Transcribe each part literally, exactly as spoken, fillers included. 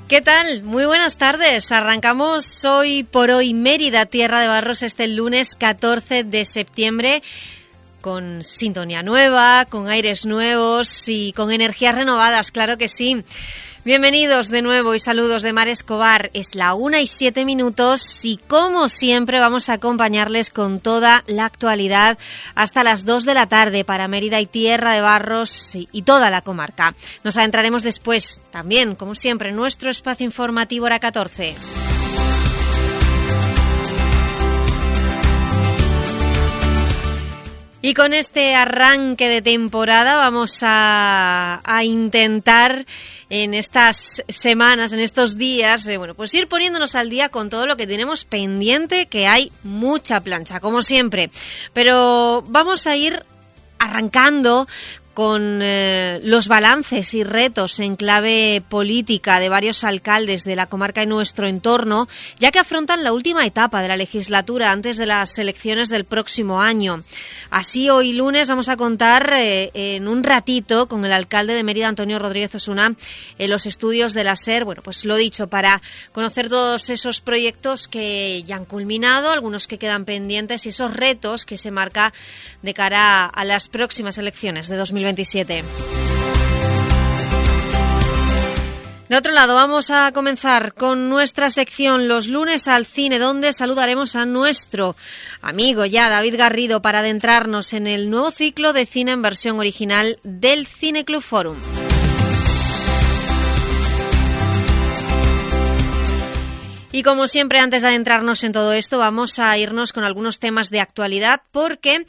¿Qué tal? Muy buenas tardes. Arrancamos hoy por hoy Mérida, Tierra de Barros, este lunes catorce de septiembre, con sintonía nueva, con aires nuevos y con energías renovadas, claro que sí. Bienvenidos de nuevo y saludos de Mar Escobar. Es la una y siete minutos y como siempre vamos a acompañarles con toda la actualidad hasta las dos de la tarde para Mérida y Tierra de Barros y, y toda la comarca. Nos adentraremos después también, como siempre, en nuestro espacio informativo hora catorce. Y con este arranque de temporada vamos a, a intentar en estas semanas, en estos días, eh, bueno, pues ir poniéndonos al día con todo lo que tenemos pendiente, que hay mucha plancha, como siempre. Pero vamos a ir arrancando con eh, los balances y retos en clave política de varios alcaldes de la comarca y nuestro entorno, ya que afrontan la última etapa de la legislatura antes de las elecciones del próximo año. Así, hoy lunes vamos a contar eh, en un ratito con el alcalde de Mérida, Antonio Rodríguez Osuna, en los estudios de la SER, bueno, pues lo dicho, para conocer todos esos proyectos que ya han culminado, algunos que quedan pendientes y esos retos que se marca de cara a las próximas elecciones de dos mil veintisiete. De otro lado, vamos a comenzar con nuestra sección Los lunes al cine, donde saludaremos a nuestro amigo ya David Garrido para adentrarnos en el nuevo ciclo de cine en versión original del Cineclub Forum. Y como siempre, antes de adentrarnos en todo esto, vamos a irnos con algunos temas de actualidad, porque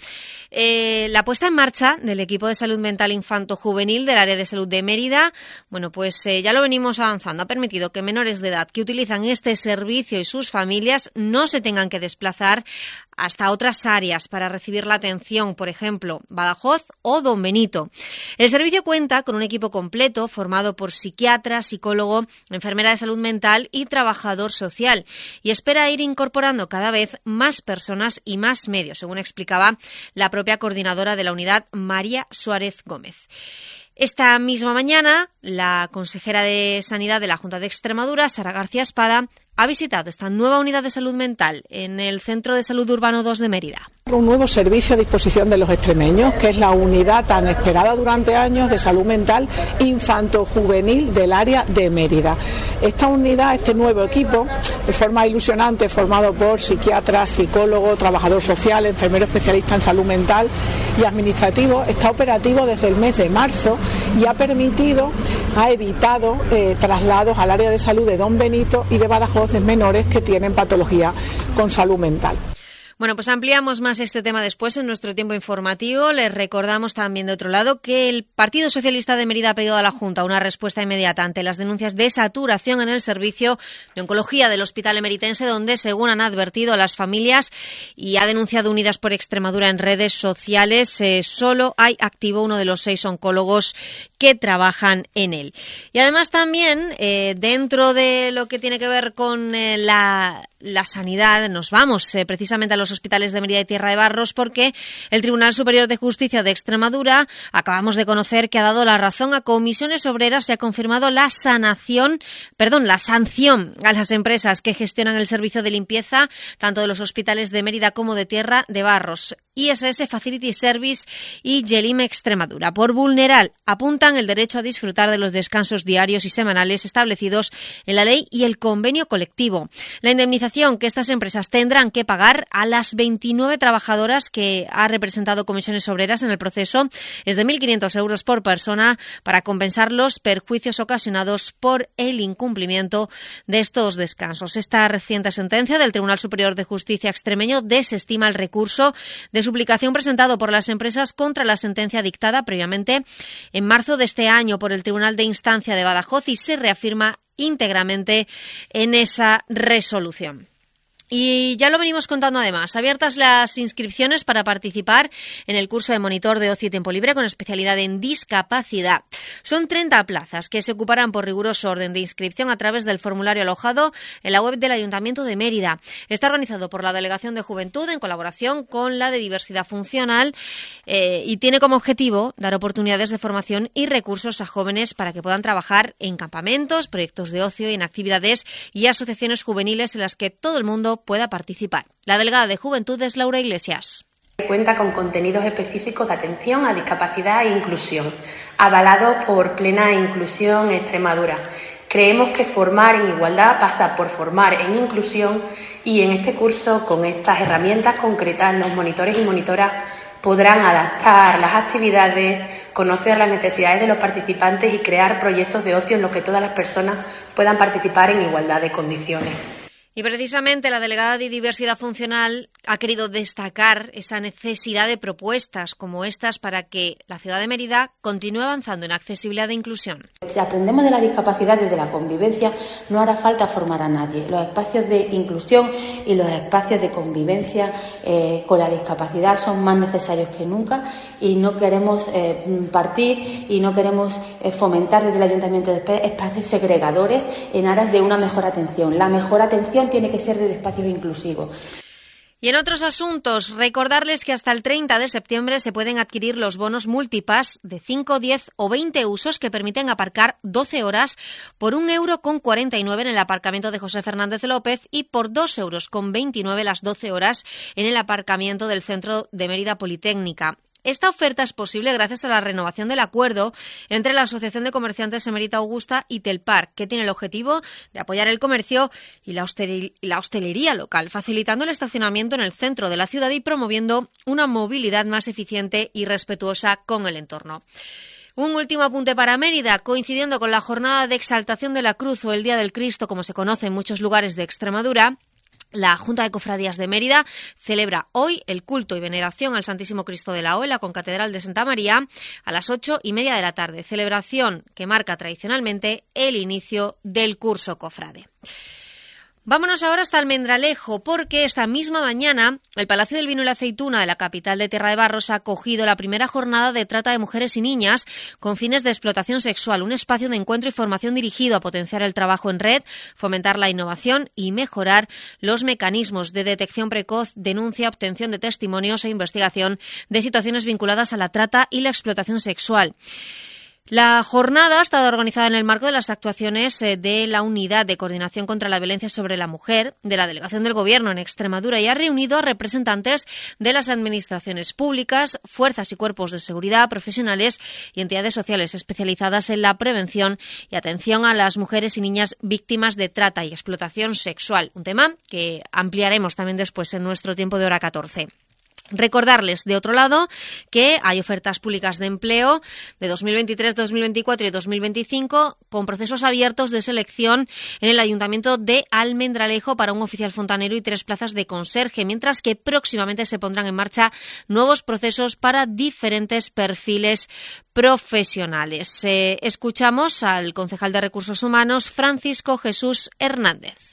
eh, la puesta en marcha del equipo de salud mental infanto-juvenil del área de salud de Mérida, bueno, pues eh, ya lo venimos avanzando. Ha permitido que menores de edad que utilizan este servicio y sus familias no se tengan que desplazar hasta otras áreas para recibir la atención, por ejemplo, Badajoz o Don Benito. El servicio cuenta con un equipo completo formado por psiquiatra, psicólogo, enfermera de salud mental y trabajador social, y espera ir incorporando cada vez más personas y más medios, según explicaba la propia coordinadora de la unidad, María Suárez Gómez. Esta misma mañana, la consejera de Sanidad de la Junta de Extremadura, Sara García Espada, ha visitado esta nueva unidad de salud mental en el Centro de Salud Urbano dos de Mérida. Un nuevo servicio a disposición de los extremeños, que es la unidad tan esperada durante años de salud mental infanto-juvenil del área de Mérida. Esta unidad, este nuevo equipo, de forma ilusionante, formado por psiquiatras, psicólogo, trabajador social, enfermero especialista en salud mental y administrativo, está operativo desde el mes de marzo y ha permitido, ha evitado eh, traslados al área de salud de Don Benito y de Badajoz de menores que tienen patología con salud mental. Bueno, pues ampliamos más este tema después en nuestro tiempo informativo. Les recordamos también, de otro lado, que el Partido Socialista de Mérida ha pedido a la Junta una respuesta inmediata ante las denuncias de saturación en el servicio de oncología del Hospital Emeritense, donde, según han advertido las familias y ha denunciado Unidas por Extremadura en redes sociales, eh, solo hay activo uno de los seis oncólogos que trabajan en él. Y además también, eh, dentro de lo que tiene que ver con eh, la... la sanidad, nos vamos eh, precisamente a los hospitales de Mérida y Tierra de Barros, porque el Tribunal Superior de Justicia de Extremadura, acabamos de conocer que ha dado la razón a Comisiones Obreras y ha confirmado la sanación, perdón, la sanción a las empresas que gestionan el servicio de limpieza tanto de los hospitales de Mérida como de Tierra de Barros. I S S Facility Service y Gelime Extremadura, por vulnerar, apuntan el derecho a disfrutar de los descansos diarios y semanales establecidos en la ley y el convenio colectivo. La indemnización que estas empresas tendrán que pagar a las veintinueve trabajadoras que ha representado Comisiones Obreras en el proceso es de mil quinientos euros por persona para compensar los perjuicios ocasionados por el incumplimiento de estos descansos. Esta reciente sentencia del Tribunal Superior de Justicia extremeño desestima el recurso de suplicación presentado por las empresas contra la sentencia dictada previamente en marzo de este año por el Tribunal de Instancia de Badajoz y se reafirma íntegramente en esa resolución. Y ya lo venimos contando además, abiertas las inscripciones para participar en el curso de monitor de ocio y tiempo libre con especialidad en discapacidad. Son treinta plazas que se ocuparán por riguroso orden de inscripción a través del formulario alojado en la web del Ayuntamiento de Mérida. Está organizado por la Delegación de Juventud en colaboración con la de Diversidad Funcional eh, y tiene como objetivo dar oportunidades de formación y recursos a jóvenes para que puedan trabajar en campamentos, proyectos de ocio y en actividades y asociaciones juveniles en las que todo el mundo pueda participar. La delegada de Juventud es Laura Iglesias. Cuenta con contenidos específicos de atención a discapacidad e inclusión, avalados por Plena Inclusión Extremadura. Creemos que formar en igualdad pasa por formar en inclusión y en este curso, con estas herramientas concretas, los monitores y monitoras podrán adaptar las actividades, conocer las necesidades de los participantes y crear proyectos de ocio en los que todas las personas puedan participar en igualdad de condiciones. Y precisamente la delegada de Diversidad Funcional ha querido destacar esa necesidad de propuestas como estas para que la ciudad de Mérida continúe avanzando en accesibilidad e inclusión. Si aprendemos de la discapacidad desde la convivencia, no hará falta formar a nadie. Los espacios de inclusión y los espacios de convivencia eh, con la discapacidad son más necesarios que nunca y no queremos eh, partir y no queremos eh, fomentar desde el Ayuntamiento de espacios segregadores en aras de una mejor atención. La mejor atención tiene que ser de espacios inclusivos. Y en otros asuntos, recordarles que hasta el treinta de septiembre se pueden adquirir los bonos multipass de cinco, diez o veinte usos que permiten aparcar doce horas por un euro con cuarenta y nueve en el aparcamiento de José Fernández López y por dos euros con veintinueve las doce horas en el aparcamiento del Centro de Mérida Politécnica. Esta oferta es posible gracias a la renovación del acuerdo entre la Asociación de Comerciantes Emerita Augusta y Telparc, que tiene el objetivo de apoyar el comercio y la hostelería local, facilitando el estacionamiento en el centro de la ciudad y promoviendo una movilidad más eficiente y respetuosa con el entorno. Un último apunte para Mérida, coincidiendo con la jornada de exaltación de la Cruz o el Día del Cristo, como se conoce en muchos lugares de Extremadura. La Junta de Cofradías de Mérida celebra hoy el culto y veneración al Santísimo Cristo de la O en la Concatedral de Santa María a las ocho y media de la tarde, celebración que marca tradicionalmente el inicio del curso cofrade. Vámonos ahora hasta Almendralejo, porque esta misma mañana el Palacio del Vino y la Aceituna de la capital de Tierra de Barros ha acogido la primera jornada de trata de mujeres y niñas con fines de explotación sexual, un espacio de encuentro y formación dirigido a potenciar el trabajo en red, fomentar la innovación y mejorar los mecanismos de detección precoz, denuncia, obtención de testimonios e investigación de situaciones vinculadas a la trata y la explotación sexual. La jornada ha estado organizada en el marco de las actuaciones de la Unidad de Coordinación contra la Violencia sobre la Mujer de la Delegación del Gobierno en Extremadura y ha reunido a representantes de las administraciones públicas, fuerzas y cuerpos de seguridad, profesionales y entidades sociales especializadas en la prevención y atención a las mujeres y niñas víctimas de trata y explotación sexual, un tema que ampliaremos también después en nuestro tiempo de hora catorce. Recordarles, de otro lado, que hay ofertas públicas de empleo de dos mil veintitrés, dos mil veinticuatro y dos mil veinticinco con procesos abiertos de selección en el Ayuntamiento de Almendralejo para un oficial fontanero y tres plazas de conserje, mientras que próximamente se pondrán en marcha nuevos procesos para diferentes perfiles profesionales. Eh, escuchamos al concejal de Recursos Humanos, Francisco Jesús Hernández.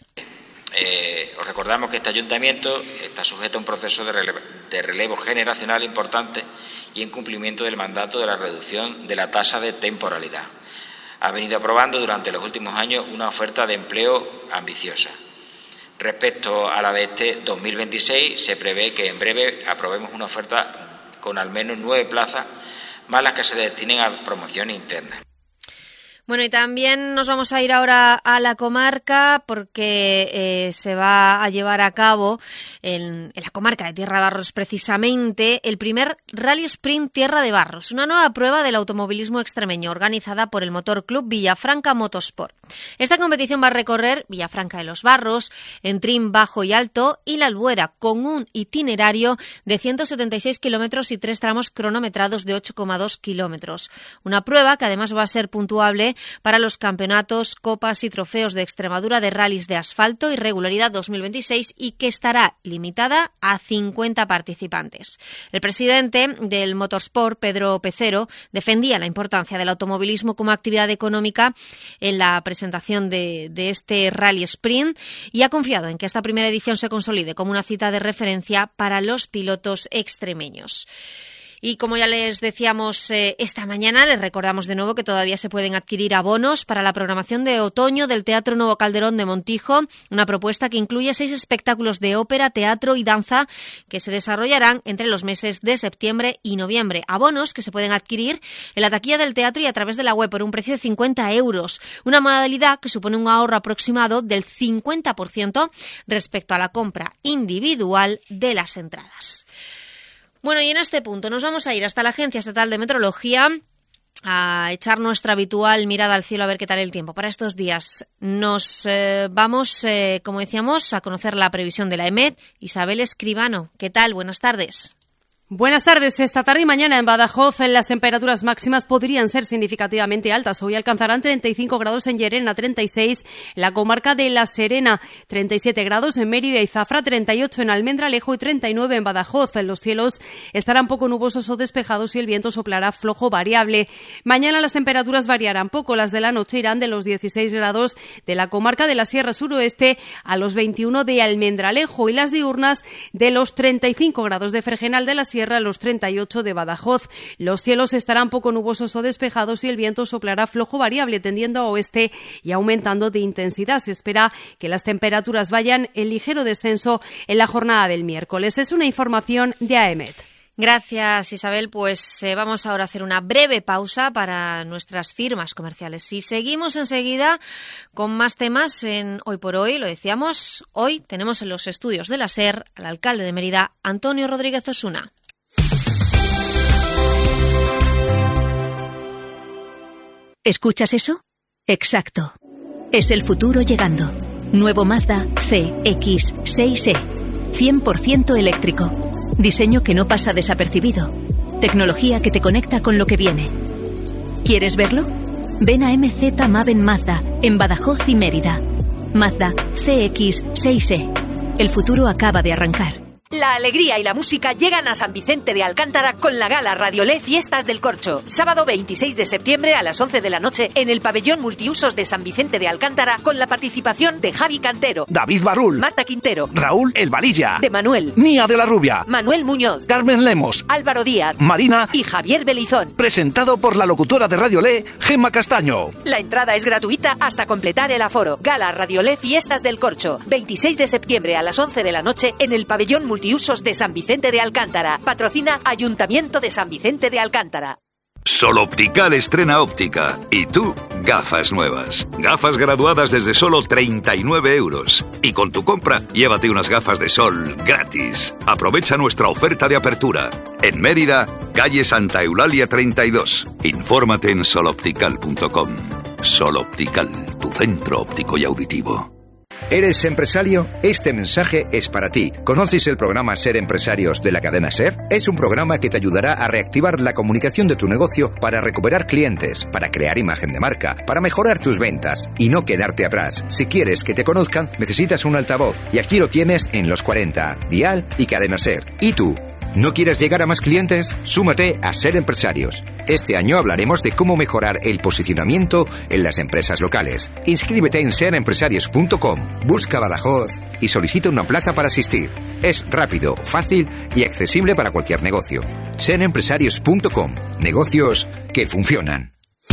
Eh, os recordamos que este ayuntamiento está sujeto a un proceso de relevo, de relevo generacional importante y en cumplimiento del mandato de la reducción de la tasa de temporalidad. Ha venido aprobando durante los últimos años una oferta de empleo ambiciosa. Respecto a la de este dos mil veintiséis, se prevé que en breve aprobemos una oferta con al menos nueve plazas, más las que se destinen a promoción interna. Bueno, y también nos vamos a ir ahora a la comarca porque eh, se va a llevar a cabo en, en la comarca de Tierra de Barros precisamente el primer Rally Sprint Tierra de Barros, una nueva prueba del automovilismo extremeño organizada por el Motor Club Villafranca Motorsport. Esta competición va a recorrer Villafranca de los Barros, Entrín Bajo y Alto y La Albuera con un itinerario de ciento setenta y seis kilómetros y tres tramos cronometrados de ocho coma dos kilómetros. Una prueba que además va a ser puntuable para los campeonatos, copas y trofeos de Extremadura de rallies de asfalto y regularidad dos mil veintiséis y que estará limitada a cincuenta participantes. El presidente del Motorsport, Pedro Pecero, defendía la importancia del automovilismo como actividad económica en la presentación de, de este Rally Sprint y ha confiado en que esta primera edición se consolide como una cita de referencia para los pilotos extremeños. Y como ya les decíamos eh, esta mañana, les recordamos de nuevo que todavía se pueden adquirir abonos para la programación de otoño del Teatro Nuevo Calderón de Montijo, una propuesta que incluye seis espectáculos de ópera, teatro y danza que se desarrollarán entre los meses de septiembre y noviembre. Abonos que se pueden adquirir en la taquilla del teatro y a través de la web por un precio de cincuenta euros, una modalidad que supone un ahorro aproximado del cincuenta por ciento respecto a la compra individual de las entradas. Bueno, y en este punto nos vamos a ir hasta la Agencia Estatal de Meteorología a echar nuestra habitual mirada al cielo a ver qué tal el tiempo para estos días. Nos eh, vamos, eh, como decíamos, a conocer la previsión de la EMET. Isabel Escribano, ¿qué tal? Buenas tardes. Buenas tardes. Esta tarde y mañana en Badajoz las temperaturas máximas podrían ser significativamente altas. Hoy alcanzarán treinta y cinco grados en Llerena, treinta y seis en la comarca de La Serena, treinta y siete grados en Mérida y Zafra, treinta y ocho en Almendralejo y treinta y nueve en Badajoz. Los cielos estarán poco nubosos o despejados y el viento soplará flojo variable. Mañana las temperaturas variarán poco. Las de la noche irán de los dieciséis grados de la comarca de la Sierra Suroeste a los veintiuno de Almendralejo y las diurnas de los treinta y cinco grados de Fregenal de la Sierra a los treinta y ocho de Badajoz. Los cielos estarán poco nubosos o despejados y el viento soplará flojo variable tendiendo a oeste y aumentando de intensidad. Se espera que las temperaturas vayan en ligero descenso en la jornada del miércoles. Es una información de A E M E T. Gracias, Isabel. Pues eh, vamos ahora a hacer una breve pausa para nuestras firmas comerciales. Y seguimos enseguida con más temas en Hoy por Hoy. Lo decíamos, hoy tenemos en los estudios de la SER al alcalde de Mérida, Antonio Rodríguez Osuna. ¿Escuchas eso? Exacto. Es el futuro llegando. Nuevo Mazda C X seis E. cien por ciento eléctrico. Diseño que no pasa desapercibido. Tecnología que te conecta con lo que viene. ¿Quieres verlo? Ven a M Z Maven Mazda en Badajoz y Mérida. Mazda C X seis E. El futuro acaba de arrancar. La alegría y la música llegan a San Vicente de Alcántara con la gala Radiolé Fiestas del Corcho. Sábado veintiséis de septiembre a las once de la noche en el pabellón multiusos de San Vicente de Alcántara con la participación de Javi Cantero, David Barrul, Marta Quintero, Raúl El Valilla, de Manuel, Nia de la Rubia, Manuel Muñoz, Carmen Lemos, Álvaro Díaz, Marina y Javier Belizón. Presentado por la locutora de Radiolé, Gemma Castaño. La entrada es gratuita hasta completar el aforo. Gala Radiolé Fiestas del Corcho. veintiséis de septiembre a las once de la noche en el pabellón multiusos de San Vicente de Alcántara. Patrocina Ayuntamiento de San Vicente de Alcántara. Sol Optical estrena óptica. Y tú, gafas nuevas. Gafas graduadas desde solo treinta y nueve euros. Y con tu compra, llévate unas gafas de sol gratis. Aprovecha nuestra oferta de apertura. En Mérida, calle Santa Eulalia treinta y dos. Infórmate en sol optical punto com. Sol Optical, tu centro óptico y auditivo. ¿Eres empresario? Este mensaje es para ti. ¿Conoces el programa Ser Empresarios de la cadena SER? Es un programa que te ayudará a reactivar la comunicación de tu negocio para recuperar clientes, para crear imagen de marca, para mejorar tus ventas y no quedarte atrás. Si quieres que te conozcan, necesitas un altavoz y aquí lo tienes en Los cuarenta, Dial y Cadena SER. ¿Y tú? ¿No quieres llegar a más clientes? Súmate a Ser Empresarios. Este año hablaremos de cómo mejorar el posicionamiento en las empresas locales. Inscríbete en ser empresarios punto com, busca Badajoz y solicita una plaza para asistir. Es rápido, fácil y accesible para cualquier negocio. ser empresarios punto com. Negocios que funcionan.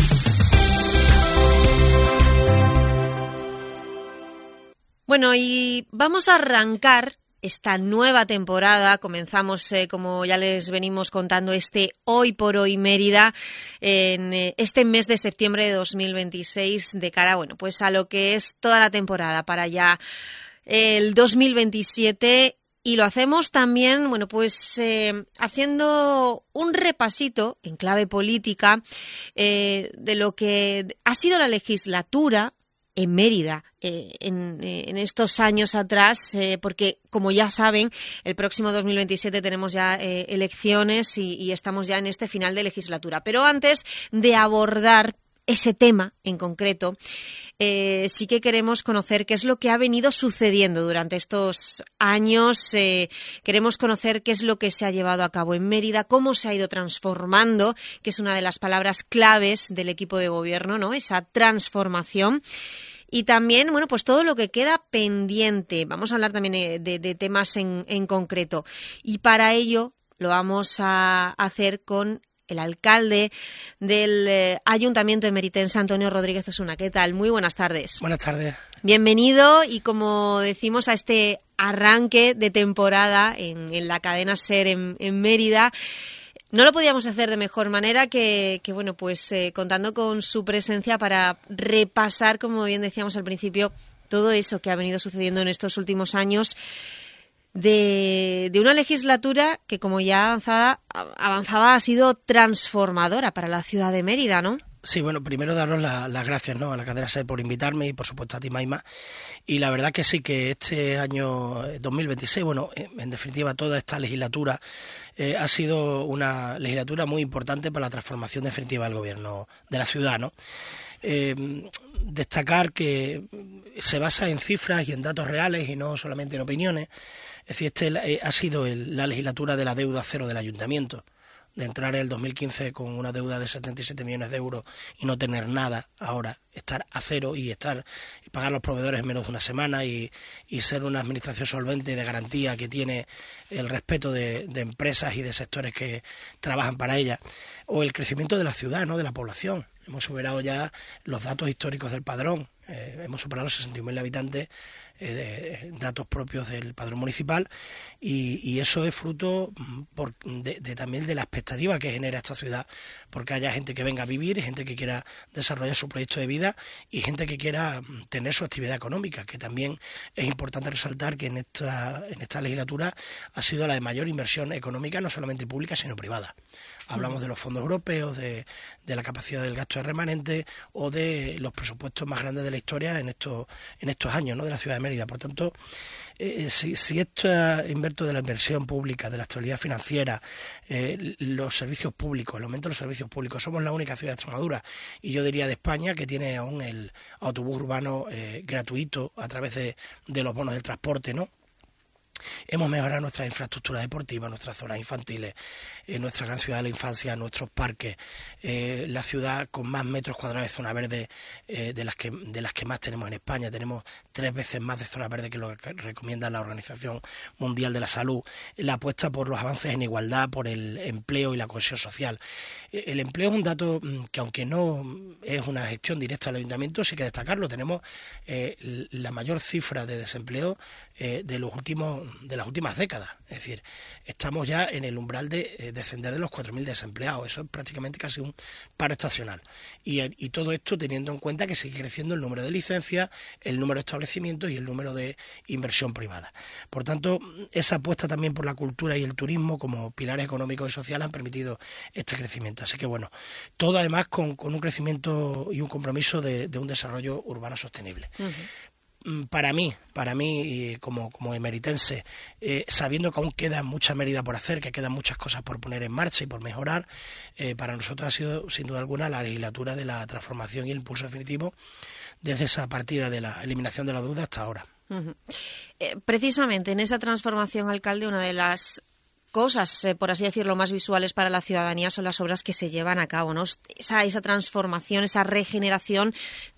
Bueno, y vamos a arrancar esta nueva temporada. Comenzamos, eh, como ya les venimos contando, este Hoy por Hoy Mérida en eh, este mes de septiembre de dos mil veintiséis de cara, bueno, pues a lo que es toda la temporada para ya el dos mil veintisiete. Y lo hacemos también, bueno, pues eh, haciendo un repasito en clave política eh, de lo que ha sido la legislatura en Mérida eh, en, eh, en estos años atrás, eh, porque como ya saben, el próximo dos mil veintisiete tenemos ya eh, elecciones y, y estamos ya en este final de legislatura. Pero antes de abordar ese tema en concreto, eh, sí que queremos conocer qué es lo que ha venido sucediendo durante estos años. Eh, queremos conocer qué es lo que se ha llevado a cabo en Mérida, cómo se ha ido transformando, que es una de las palabras claves del equipo de gobierno, ¿no? Esa transformación. Y también, bueno, pues todo lo que queda pendiente. Vamos a hablar también de, de temas en, en concreto. Y para ello lo vamos a hacer con el alcalde del eh, Ayuntamiento emeritense, Antonio Rodríguez Osuna. ¿Qué tal? Muy buenas tardes. Buenas tardes. Bienvenido y, como decimos, a este arranque de temporada en, en la cadena SER en, en Mérida. No lo podíamos hacer de mejor manera que, que bueno, pues eh, contando con su presencia para repasar, como bien decíamos al principio, todo eso que ha venido sucediendo en estos últimos años de, de una legislatura que, como ya avanzada, avanzaba, ha sido transformadora para la ciudad de Mérida, ¿no? Sí, bueno, primero daros las la gracias, ¿no?, a la cadena SER por invitarme y, por supuesto, a ti, Maima. Y la verdad que sí, que este año dos mil veintiséis, bueno, en definitiva, toda esta legislatura eh, ha sido una legislatura muy importante para la transformación definitiva del gobierno de la ciudad, ¿no? Eh, destacar que se basa en cifras y en datos reales y no solamente en opiniones. Es decir, este eh, ha sido el, la legislatura de la deuda cero del ayuntamiento, de entrar en el dos mil quince con una deuda de setenta y siete millones de euros y no tener nada, ahora estar a cero y estar y pagar los proveedores en menos de una semana y, y ser una administración solvente y de garantía que tiene el respeto de, de empresas y de sectores que trabajan para ella, o el crecimiento de la ciudad, ¿no?, de la población. Hemos superado ya los datos históricos del padrón, eh, hemos superado los sesenta y un mil habitantes, eh, de, datos propios del padrón municipal, y, y eso es fruto por, de, de también de la expectativa que genera esta ciudad, porque haya gente que venga a vivir, gente que quiera desarrollar su proyecto de vida y gente que quiera tener su actividad económica, que también es importante resaltar que en esta, en esta legislatura ha sido la de mayor inversión económica, no solamente pública, sino privada. Hablamos de los fondos europeos, de, de la capacidad del gasto de remanente o de los presupuestos más grandes de la historia en estos, en estos años, ¿no?, de la ciudad de Mérida. Por tanto, eh, si, si esto invierto de la inversión pública, de la estabilidad financiera, eh, los servicios públicos, el aumento de los servicios públicos, somos la única ciudad de Extremadura y yo diría de España que tiene aún el autobús urbano eh, gratuito a través de, de los bonos del transporte, ¿no? Hemos mejorado nuestra infraestructura deportiva, nuestras zonas infantiles, eh, nuestra gran ciudad de la infancia, nuestros parques, eh, la ciudad con más metros cuadrados de zona verde eh, de las que de las que más tenemos en España. Tenemos tres veces más de zona verde que lo que recomienda la Organización Mundial de la Salud. La apuesta por los avances en igualdad, por el empleo y la cohesión social. Eh, el empleo es un dato que, aunque no es una gestión directa del ayuntamiento, sí que destacarlo. Tenemos eh, la mayor cifra de desempleo eh, de los últimos de las últimas décadas. Es decir, estamos ya en el umbral de eh, descender de los cuatro mil desempleados. Eso es prácticamente casi un paro estacional. Y, y todo esto teniendo en cuenta que sigue creciendo el número de licencias, el número de establecimientos y el número de inversión privada. Por tanto, esa apuesta también por la cultura y el turismo como pilares económicos y sociales han permitido este crecimiento. Así que, bueno, todo además con, con un crecimiento y un compromiso de, de un desarrollo urbano sostenible. Uh-huh. Para mí, para mí como, como emeritense, eh, sabiendo que aún queda mucha Mérida por hacer, que quedan muchas cosas por poner en marcha y por mejorar, eh, para nosotros ha sido sin duda alguna la legislatura de la transformación y el impulso definitivo desde esa partida de la eliminación de la deuda hasta ahora. Uh-huh. Eh, precisamente en esa transformación, alcalde, una de las cosas, eh, por así decirlo, más visuales para la ciudadanía son las obras que se llevan a cabo, ¿no? Esa, esa transformación, esa regeneración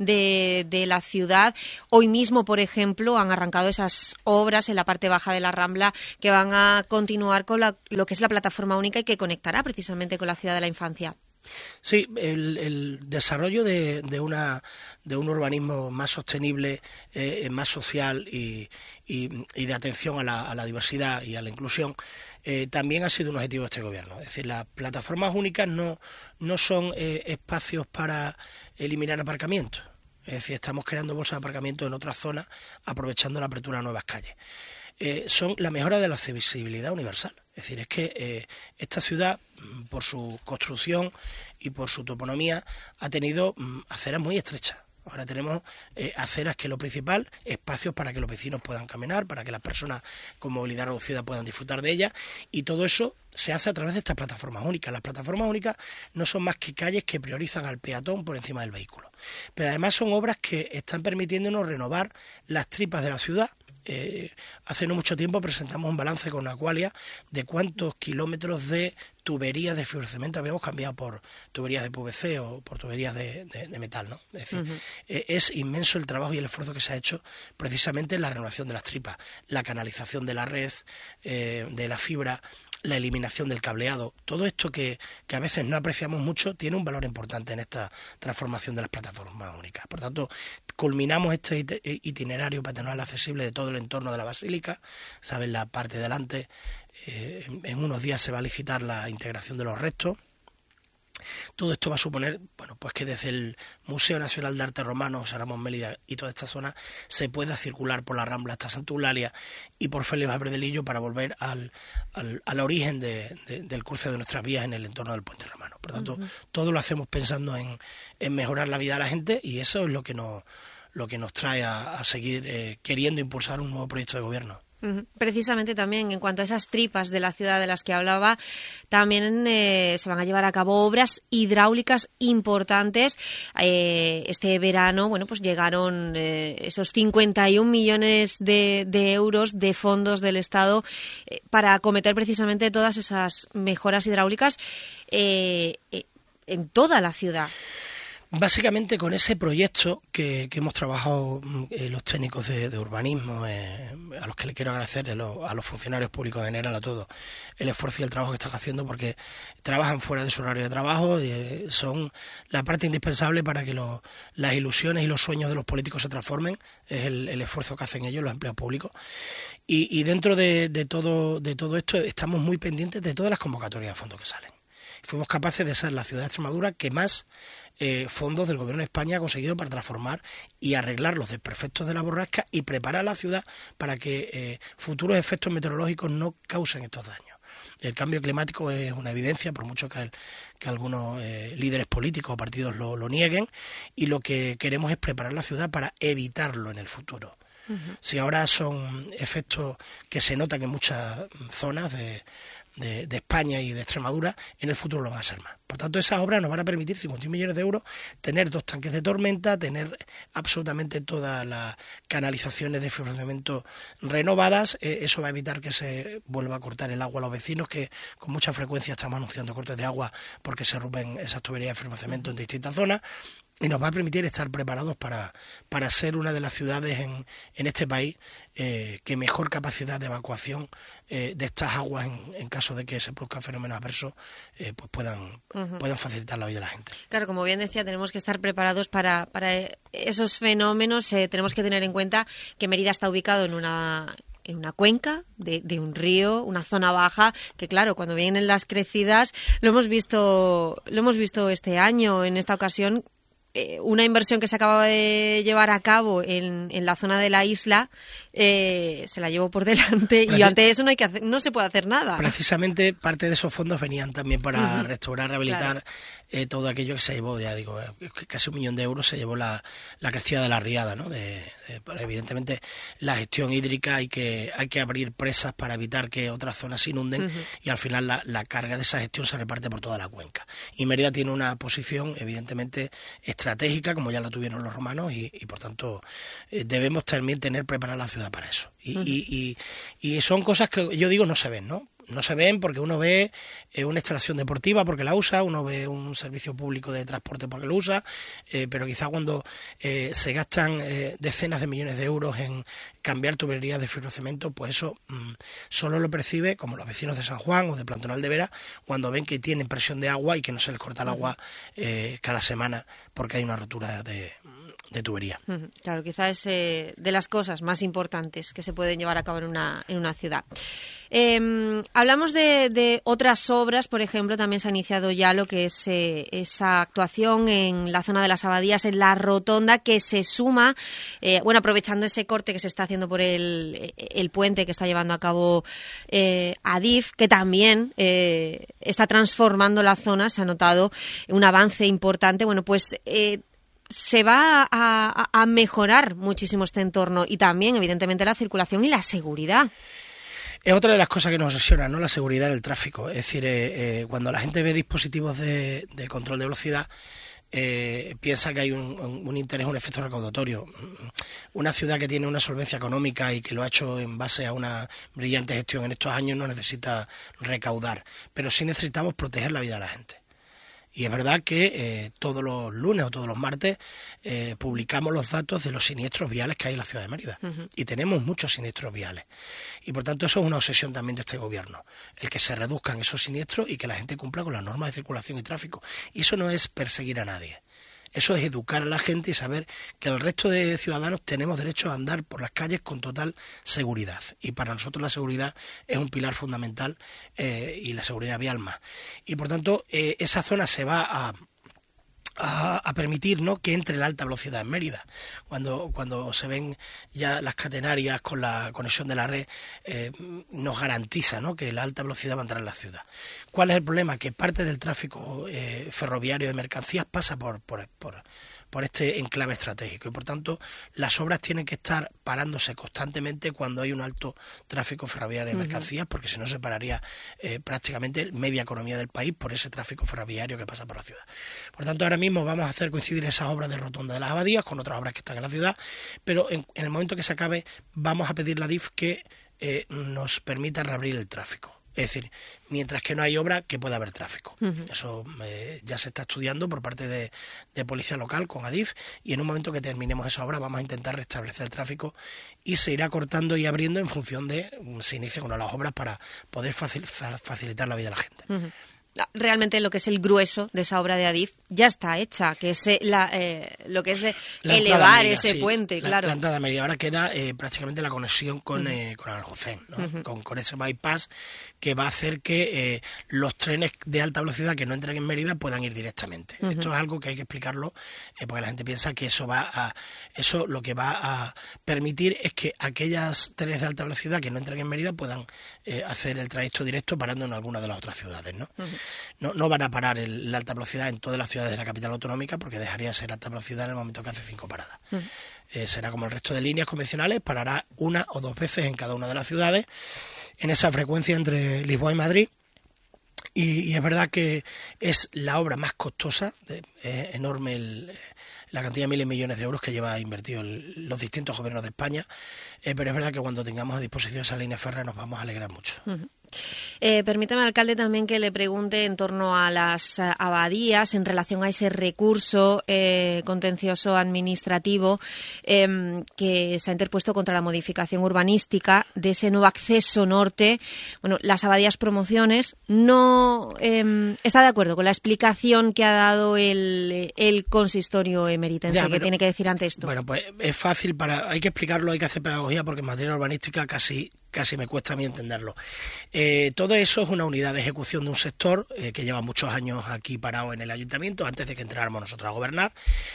de, de la ciudad. Hoy mismo, por ejemplo, han arrancado esas obras en la parte baja de la Rambla que van a continuar con la, lo que es la plataforma única y que conectará precisamente con la ciudad de la infancia. Sí, el, el desarrollo de, de una de un urbanismo más sostenible, eh, más social y, y, y de atención a la, a la diversidad y a la inclusión eh, también ha sido un objetivo de este gobierno. Es decir, las plataformas únicas no, no son eh, espacios para eliminar aparcamientos. Es decir, estamos creando bolsas de aparcamiento en otras zonas aprovechando la apertura de nuevas calles. Eh, son la mejora de la accesibilidad universal. Es decir, es que eh, esta ciudad, por su construcción y por su toponomía, ha tenido mm, aceras muy estrechas. Ahora tenemos eh, aceras, que es lo principal, espacios para que los vecinos puedan caminar, para que las personas con movilidad reducida puedan disfrutar de ellas, y todo eso se hace a través de estas plataformas únicas. Las plataformas únicas no son más que calles que priorizan al peatón por encima del vehículo. Pero además son obras que están permitiéndonos renovar las tripas de la ciudad. Eh, hace no mucho tiempo presentamos un balance con Aqualia de cuántos kilómetros de tuberías de fibrocemento habíamos cambiado por tuberías de P V C o por tuberías de, de, de metal, ¿no? Es decir, uh-huh. eh, es inmenso el trabajo y el esfuerzo que se ha hecho precisamente en la renovación de las tripas, la canalización de la red, eh, de la fibra, la eliminación del cableado. Todo esto que, que a veces no apreciamos mucho tiene un valor importante en esta transformación de las plataformas únicas. Por tanto, culminamos este itinerario peatonal accesible de todo el entorno de la Basílica. Saben, la parte de delante, eh, en, en unos días se va a licitar la integración de los restos. Todo esto va a suponer, bueno, pues que desde el Museo Nacional de Arte Romano, José Ramón Mélida y toda esta zona se pueda circular por la Rambla hasta Santa Eulalia y por Félix Abre de Lillo para volver al, al, al origen de, de, del cruce de nuestras vías en el entorno del Puente Romano. Por tanto, uh-huh. todo lo hacemos pensando en, en mejorar la vida de la gente y eso es lo que nos, lo que nos trae a, a seguir eh, queriendo impulsar un nuevo proyecto de gobierno. Precisamente también en cuanto a esas tripas de la ciudad de las que hablaba, también eh, se van a llevar a cabo obras hidráulicas importantes. Eh, este verano, bueno, pues llegaron eh, esos cincuenta y un millones de, de euros de fondos del Estado eh, para acometer precisamente todas esas mejoras hidráulicas eh, eh, en toda la ciudad. Básicamente con ese proyecto que, que hemos trabajado eh, los técnicos de, de urbanismo, eh, a los que le quiero agradecer, a los, a los funcionarios públicos en general, a todos, el esfuerzo y el trabajo que están haciendo porque trabajan fuera de su horario de trabajo y eh, son la parte indispensable para que los, las ilusiones y los sueños de los políticos se transformen. Es el, el esfuerzo que hacen ellos, los empleados públicos. Y, y dentro de, de, todo, de todo esto estamos muy pendientes de todas las convocatorias de fondos que salen. Fuimos capaces de ser la ciudad de Extremadura que más Eh, fondos del Gobierno de España ha conseguido para transformar y arreglar los desperfectos de la borrasca y preparar la ciudad para que eh, futuros efectos meteorológicos no causen estos daños. El cambio climático es una evidencia, por mucho que, el, que algunos eh, líderes políticos o partidos lo, lo nieguen, y lo que queremos es preparar la ciudad para evitarlo en el futuro. Uh-huh. Si ahora son efectos que se notan en muchas zonas de De, de España y de Extremadura, en el futuro lo van a ser más. Por tanto, esas obras nos van a permitir cincuenta y un millones de euros, tener dos tanques de tormenta, tener absolutamente todas las canalizaciones de fibrocemento renovadas. Eh, eso va a evitar que se vuelva a cortar el agua a los vecinos, que con mucha frecuencia estamos anunciando cortes de agua porque se rompen esas tuberías de fibrocemento en distintas zonas. Y nos va a permitir estar preparados para, para ser una de las ciudades en, en este país eh, que mejor capacidad de evacuación eh, de estas aguas en, en caso de que se produzcan fenómenos adversos eh, pues puedan, uh-huh. puedan facilitar la vida de la gente. Claro, como bien decía, tenemos que estar preparados para, para esos fenómenos. Eh, tenemos que tener en cuenta que Mérida está ubicado en una... en una cuenca de, de un río, una zona baja, que claro, cuando vienen las crecidas, lo hemos visto, lo hemos visto este año, en esta ocasión, eh, una inversión que se acababa de llevar a cabo en, en la zona de la isla, eh, se la llevó por delante Precis- y ante eso no hay que hacer, no se puede hacer nada. Precisamente parte de esos fondos venían también para uh-huh. restaurar, rehabilitar claro. eh, todo aquello que se llevó, ya digo, eh, casi un millón de euros se llevó la, la crecida de la riada, ¿no? De, de, evidentemente la gestión hídrica, hay que hay que abrir presas para evitar que otras zonas se inunden uh-huh. y al final la, la carga de esa gestión se reparte por toda la cuenca. Y Mérida tiene una posición evidentemente estratégica, como ya lo tuvieron los romanos, y, y por tanto eh, debemos también tener preparada la ciudad para eso. Y, uh-huh. y, y, y son cosas que yo digo no se ven, ¿no? No se ven porque uno ve eh, una instalación deportiva porque la usa, uno ve un servicio público de transporte porque lo usa, eh, pero quizá cuando eh, se gastan eh, decenas de millones de euros en cambiar tuberías de fibrocemento, pues eso mmm, solo lo percibe, como los vecinos de San Juan o de Plantonal de Vera, cuando ven que tienen presión de agua y que no se les corta el agua eh, cada semana porque hay una rotura de... de tubería. Claro, quizás es eh, de las cosas más importantes que se pueden llevar a cabo en una, en una ciudad. Eh, hablamos de, de otras obras, por ejemplo, también se ha iniciado ya lo que es eh, esa actuación en la zona de las Abadías, en la rotonda, que se suma, eh, bueno, aprovechando ese corte que se está haciendo por el, el puente que está llevando a cabo eh, Adif, que también eh, está transformando la zona, se ha notado un avance importante. Bueno, pues eh, se va a, a mejorar muchísimo este entorno y también, evidentemente, la circulación y la seguridad. Es otra de las cosas que nos obsesiona, ¿no? La seguridad en el tráfico. Es decir, eh, eh, cuando la gente ve dispositivos de, de control de velocidad, eh, piensa que hay un, un, un interés, un efecto recaudatorio. Una ciudad que tiene una solvencia económica y que lo ha hecho en base a una brillante gestión en estos años no necesita recaudar, pero sí necesitamos proteger la vida de la gente. Y es verdad que eh, todos los lunes o todos los martes eh, publicamos los datos de los siniestros viales que hay en la ciudad de Mérida. Uh-huh. Y tenemos muchos siniestros viales. Y por tanto eso es una obsesión también de este gobierno, el que se reduzcan esos siniestros y que la gente cumpla con las normas de circulación y tráfico. Y eso no es perseguir a nadie. Eso es educar a la gente y saber que el resto de ciudadanos tenemos derecho a andar por las calles con total seguridad. Y para nosotros la seguridad es un pilar fundamental eh, y la seguridad vial más. Y por tanto, eh, esa zona se va a... A, a permitir, ¿no?, que entre la alta velocidad en Mérida. Cuando cuando se ven ya las catenarias con la conexión de la red, eh, nos garantiza, ¿no?, que la alta velocidad va a entrar en la ciudad. ¿Cuál es el problema? Que parte del tráfico eh, ferroviario de mercancías pasa por, por, por, por este enclave estratégico y por tanto las obras tienen que estar parándose constantemente cuando hay un alto tráfico ferroviario de mercancías, uh-huh. porque si no se pararía eh, prácticamente media economía del país por ese tráfico ferroviario que pasa por la ciudad. Por tanto, ahora mismo vamos a hacer coincidir esas obras de rotonda de las abadías con otras obras que están en la ciudad, pero en, en el momento que se acabe vamos a pedir a la D I F que eh, nos permita reabrir el tráfico. Es decir, mientras que no hay obra, que pueda haber tráfico. Uh-huh. Eso eh, ya se está estudiando por parte de, de Policía Local con Adif y en un momento que terminemos esa obra vamos a intentar restablecer el tráfico y se irá cortando y abriendo en función de se inicien con las obras para poder facilitar, facilitar la vida de la gente. Uh-huh. Realmente lo que es el grueso de esa obra de Adif ya está hecha, que es la, eh, lo que es la elevar Mérida, ese sí, puente, la, claro. La entrada de Mérida. Ahora queda eh, prácticamente la conexión con, uh-huh. eh, con Aljucén, ¿no? uh-huh. con, con ese bypass que va a hacer que eh, los trenes de alta velocidad que no entren en Mérida puedan ir directamente. Uh-huh. Esto es algo que hay que explicarlo eh, porque la gente piensa que eso va a eso lo que va a permitir es que aquellas trenes de alta velocidad que no entren en Mérida puedan eh, hacer el trayecto directo parando en alguna de las otras ciudades, ¿no? Uh-huh. No, no van a parar el, la alta velocidad en todas las ciudades de la capital autonómica porque dejaría de ser alta velocidad en el momento que hace cinco paradas. Uh-huh. Eh, será como el resto de líneas convencionales, parará una o dos veces en cada una de las ciudades en esa frecuencia entre Lisboa y Madrid. Y, y es verdad que es la obra más costosa, de, es enorme el, la cantidad de miles de millones de euros que lleva invertido el, los distintos gobiernos de España, eh, pero es verdad que cuando tengamos a disposición esa línea férrea nos vamos a alegrar mucho. Uh-huh. Eh, permítame, alcalde, también que le pregunte en torno a las uh, abadías en relación a ese recurso eh, contencioso administrativo eh, que se ha interpuesto contra la modificación urbanística de ese nuevo acceso norte. Bueno, las abadías Promociones no eh, está de acuerdo con la explicación que ha dado el, el consistorio emeritense. Ya, pero, ¿qué tiene que decir ante esto? Bueno, pues es fácil, para hay que explicarlo, hay que hacer pedagogía porque en materia urbanística casi... casi me cuesta a mí entenderlo. Eh, todo eso es una unidad de ejecución de un sector eh, que lleva muchos años aquí parado en el ayuntamiento antes de que entráramos nosotros a gobernar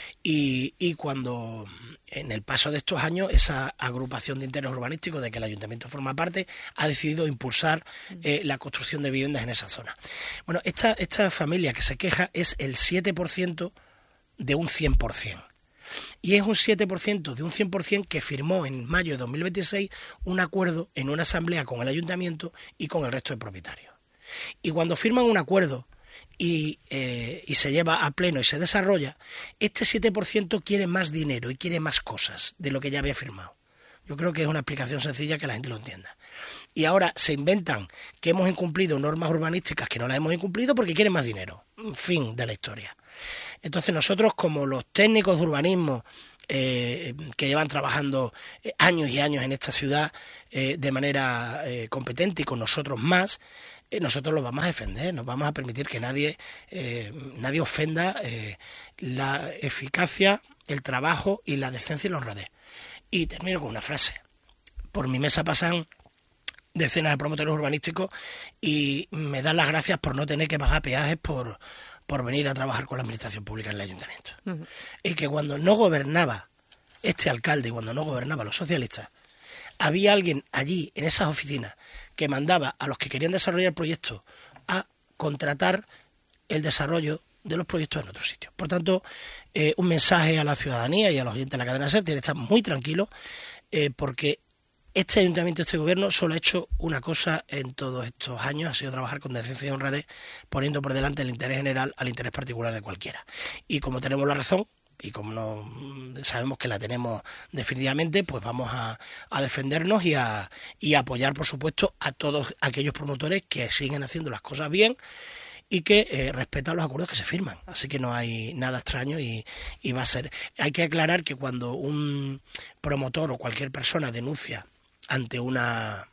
y, y cuando en el paso de estos años esa agrupación de interés urbanístico de que el ayuntamiento forma parte ha decidido impulsar eh, la construcción de viviendas en esa zona. Bueno, esta, esta familia que se queja es el siete por ciento de un cien por ciento. Y es un siete por ciento de un cien por ciento que firmó en mayo de dos mil veintiséis un acuerdo en una asamblea con el ayuntamiento y con el resto de propietarios. Y cuando firman un acuerdo y, eh, y se lleva a pleno y se desarrolla, este siete por ciento quiere más dinero y quiere más cosas de lo que ya había firmado. Yo creo que es una explicación sencilla que la gente lo entienda. Y ahora se inventan que hemos incumplido normas urbanísticas que no las hemos incumplido porque quieren más dinero. Fin de la historia. Entonces nosotros, como los técnicos de urbanismo eh, que llevan trabajando años y años en esta ciudad eh, de manera eh, competente y con nosotros más, eh, nosotros los vamos a defender, nos vamos a permitir que nadie, eh, nadie ofenda eh, la eficacia, el trabajo y la decencia y la honradez. Y termino con una frase. Por mi mesa pasan decenas de promotores urbanísticos y me dan las gracias por no tener que pagar peajes por... por venir a trabajar con la administración pública en el ayuntamiento. Uh-huh. Y que cuando no gobernaba este alcalde y cuando no gobernaba los socialistas, había alguien allí en esas oficinas que mandaba a los que querían desarrollar proyectos a contratar el desarrollo de los proyectos en otros sitios. Por tanto, eh, un mensaje a la ciudadanía y a los oyentes de la cadena SER, tienen que estar muy tranquilos eh, porque Este ayuntamiento, este gobierno, solo ha hecho una cosa en todos estos años, ha sido trabajar con decencia y honradez, poniendo por delante el interés general al interés particular de cualquiera. Y como tenemos la razón, y como no sabemos que la tenemos definitivamente, pues vamos a, a defendernos y a, y a apoyar, por supuesto, a todos aquellos promotores que siguen haciendo las cosas bien y que eh, respetan los acuerdos que se firman. Así que no hay nada extraño y, y va a ser... Hay que aclarar que cuando un promotor o cualquier persona denuncia ante una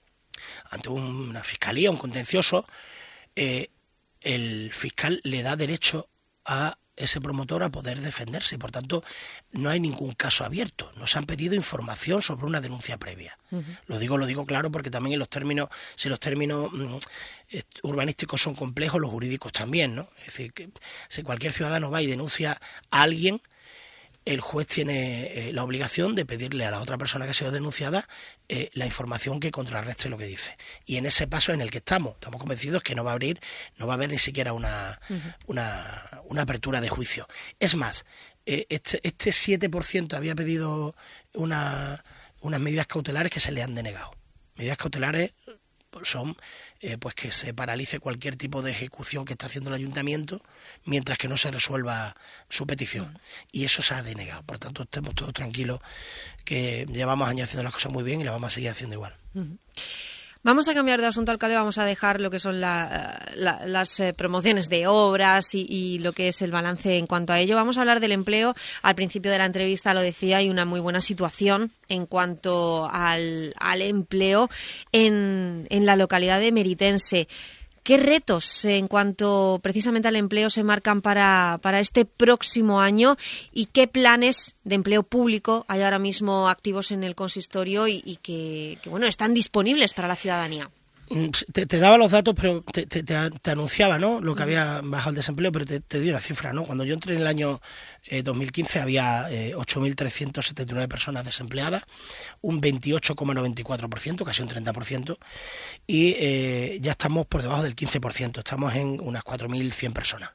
ante una fiscalía, un contencioso, eh, el fiscal le da derecho a ese promotor a poder defenderse y, por tanto, no hay ningún caso abierto. Nos han pedido información sobre una denuncia previa. Uh-huh. Lo digo, lo digo claro, porque también en los términos, si los términos mm, urbanísticos son complejos, los jurídicos también, ¿no? Es decir, que si cualquier ciudadano va y denuncia a alguien, el juez tiene eh, la obligación de pedirle a la otra persona que ha sido denunciada eh, la información que contrarrestre lo que dice. Y en ese paso en el que estamos, estamos convencidos que no va a abrir, no va a haber ni siquiera una, uh-huh. una, una apertura de juicio. Es más, eh, este, este siete por ciento había pedido una, unas medidas cautelares que se le han denegado. Medidas cautelares son eh, pues que se paralice cualquier tipo de ejecución que está haciendo el ayuntamiento mientras que no se resuelva su petición. Uh-huh. Y eso se ha denegado. Por tanto, estemos todos tranquilos que llevamos años haciendo las cosas muy bien y las vamos a seguir haciendo igual. Uh-huh. Vamos a cambiar de asunto, alcalde, vamos a dejar lo que son la, la, las eh, promociones de obras y, y lo que es el balance en cuanto a ello. Vamos a hablar del empleo. Al principio de la entrevista lo decía, hay una muy buena situación en cuanto al, al empleo en, en la localidad de Meritense. ¿Qué retos en cuanto precisamente al empleo se marcan para, para este próximo año y qué planes de empleo público hay ahora mismo activos en el consistorio y, y que, que bueno están disponibles para la ciudadanía? Te, te daba los datos, pero te, te, te anunciaba, ¿no?, lo que había bajado el desempleo, pero te, te di una cifra, ¿no? Cuando yo entré en el año eh, dos mil quince había eh, ocho mil trescientas setenta y nueve personas desempleadas, un veintiocho coma noventa y cuatro por ciento, casi un treinta por ciento, y eh, ya estamos por debajo del quince por ciento, estamos en unas cuatro mil cien personas.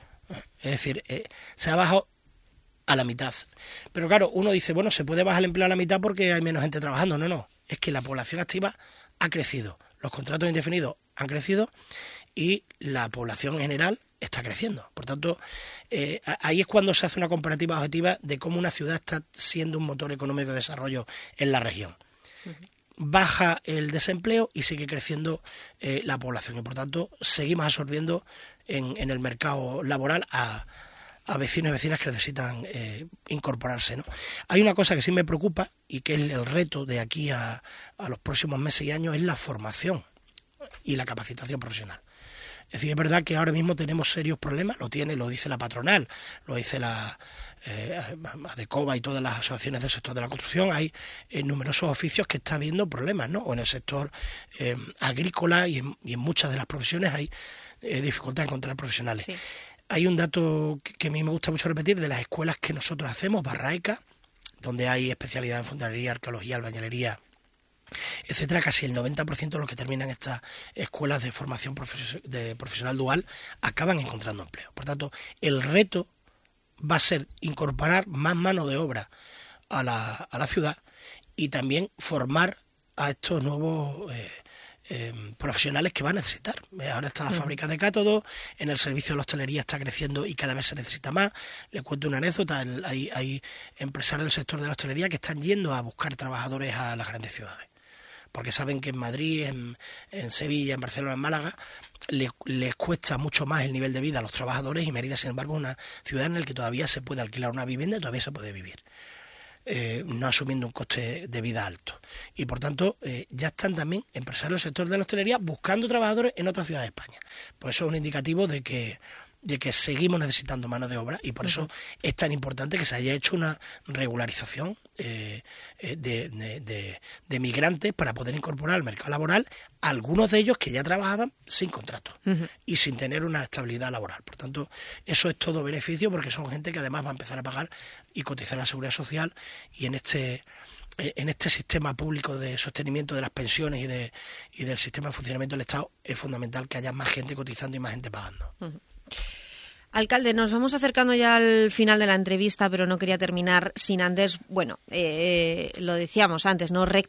Es decir, eh, se ha bajado a la mitad. Pero claro, uno dice, bueno, se puede bajar el empleo a la mitad porque hay menos gente trabajando. No, no, es que la población activa ha crecido. Los contratos indefinidos han crecido y la población en general está creciendo. Por tanto, eh, ahí es cuando se hace una comparativa objetiva de cómo una ciudad está siendo un motor económico de desarrollo en la región. Uh-huh. Baja el desempleo y sigue creciendo eh, la población. Y por tanto, seguimos absorbiendo en, en el mercado laboral a, a vecinos y vecinas que necesitan eh, incorporarse, ¿no? Hay una cosa que sí me preocupa y que es el reto de aquí a, a los próximos meses y años, es la formación y la capacitación profesional. Es decir, es verdad que ahora mismo tenemos serios problemas, lo tiene, lo dice la patronal, lo dice la eh, ADECOBA y todas las asociaciones del sector de la construcción. Hay eh, numerosos oficios que está habiendo problemas, ¿no? O en el sector eh, agrícola y en, y en muchas de las profesiones hay eh, dificultad en encontrar profesionales. Sí. Hay un dato que a mí me gusta mucho repetir de las escuelas que nosotros hacemos, Barraica, donde hay especialidad en fontanería, arqueología, albañilería, etcétera. Casi el noventa por ciento de los que terminan estas escuelas de formación profes- de profesional dual acaban encontrando empleo. Por tanto, el reto va a ser incorporar más mano de obra a la, a la ciudad y también formar a estos nuevos eh, Eh, profesionales que va a necesitar. Ahora está la uh-huh. fábrica de cátodos, en el servicio de la hostelería está creciendo y cada vez se necesita más. Les cuento una anécdota, el, hay, hay empresarios del sector de la hostelería que están yendo a buscar trabajadores a las grandes ciudades, porque saben que en Madrid, en, en Sevilla, en Barcelona, en Málaga, les, les cuesta mucho más el nivel de vida a los trabajadores, y Mérida, sin embargo, es una ciudad en la que todavía se puede alquilar una vivienda y todavía se puede vivir. Eh, no asumiendo un coste de vida alto. Y por tanto, eh, ya están también empresarios del sector de la hostelería buscando trabajadores en otras ciudades de España. Pues eso es un indicativo de que de que seguimos necesitando mano de obra, y por eso es tan importante que se haya hecho una regularización eh, de, de, de, de migrantes para poder incorporar al mercado laboral a algunos de ellos que ya trabajaban sin contrato uh-huh. y sin tener una estabilidad laboral. Por tanto, eso es todo beneficio, porque son gente que además va a empezar a pagar y cotizar la seguridad social, y en este en este sistema público de sostenimiento de las pensiones y de y del sistema de funcionamiento del Estado es fundamental que haya más gente cotizando y más gente pagando. Uh-huh. Alcalde, nos vamos acercando ya al final de la entrevista, pero no quería terminar sin antes, bueno, eh, lo decíamos antes, ¿no?